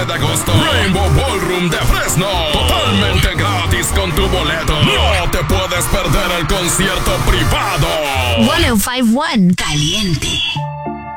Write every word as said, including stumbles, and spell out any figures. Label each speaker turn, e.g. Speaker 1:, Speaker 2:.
Speaker 1: siete de agosto, Rainbow Ballroom de Fresno. Totalmente gratis con tu boleto. No te puedes perder el concierto privado.
Speaker 2: ciento cincuenta y uno Caliente.